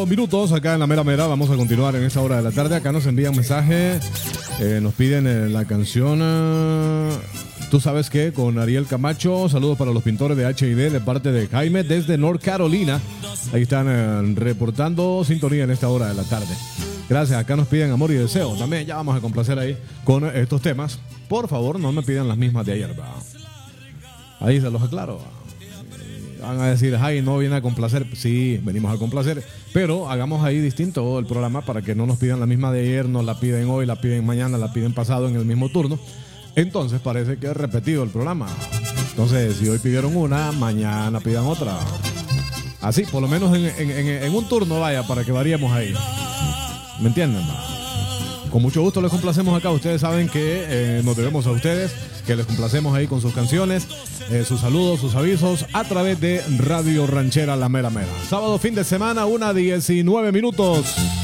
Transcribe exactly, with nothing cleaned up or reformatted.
Minutos acá en la mera mera. Vamos a continuar en esta hora de la tarde. Acá nos envían mensaje, eh, nos piden eh, la canción uh, Tú sabes qué, con Ariel Camacho. Saludos para los pintores de H I D de parte de Jaime desde North Carolina. Ahí están eh, reportando sintonía en esta hora de la tarde. Gracias. Acá nos piden amor y deseo. También ya vamos a complacer ahí con estos temas. Por favor, no me pidan las mismas de ayer, ¿va? Ahí se los aclaro. Van a decir, ay, no viene a complacer. Sí, venimos a complacer, pero hagamos ahí distinto el programa para que no nos pidan la misma de ayer, nos la piden hoy, la piden mañana, la piden pasado en el mismo turno. Entonces parece que es repetido el programa. Entonces, si hoy pidieron una, mañana pidan otra. Así, por lo menos en, en, en, en un turno, vaya, para que variemos ahí. ¿Me entienden? Con mucho gusto les complacemos acá. Ustedes saben que eh, nos debemos a ustedes, que les complacemos ahí con sus canciones, eh, sus saludos, sus avisos a través de Radio Ranchera La Mera Mera. Sábado, fin de semana, una diecinueve minutos.